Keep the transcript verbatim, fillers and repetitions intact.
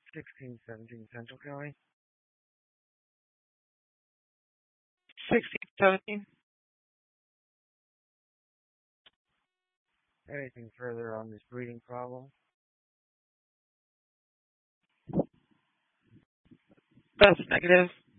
sixteen seventeen Central County. sixteen seventeen. Anything further on this breeding problem? That's negative.